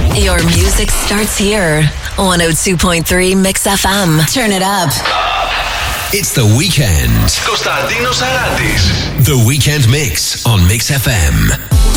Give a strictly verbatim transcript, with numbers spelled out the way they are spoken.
Your music starts here. one oh two point three Mix F M. Turn it up. It's the weekend. Κωνσταντίνος Σαράντης. The Weekend Mix on Mix F M.